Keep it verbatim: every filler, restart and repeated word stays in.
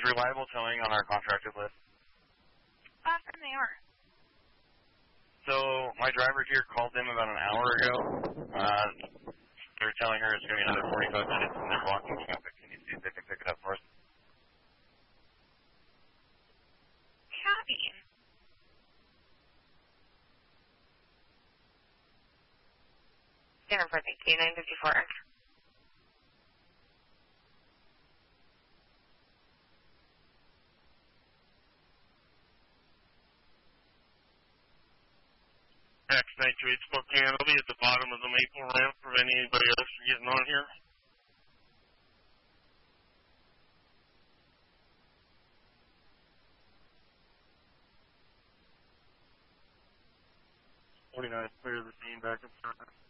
Reliable Towing on our contracted list? Uh, and they are. So my driver here called them about an hour ago. Uh, they're telling her it's going to be another forty-five minutes and they're blocking traffic. Can you see if they can pick it up for us? Copy. Jennifer, thank you. nine fifty-four. X ninety-eight Spokane. I'll be at the bottom of the Maple ramp, preventing anybody else from getting on here. forty-nine, clear the scene back in front.